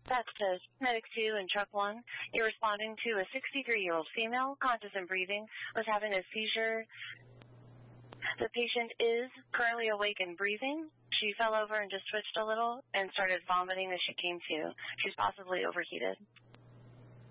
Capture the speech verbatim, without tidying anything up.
That's to Medic two and Truck one. You're responding to a sixty-three-year-old female, conscious and breathing, was having a seizure. The patient is currently awake and breathing. She fell over and just twitched a little and started vomiting as she came to. She's possibly overheated.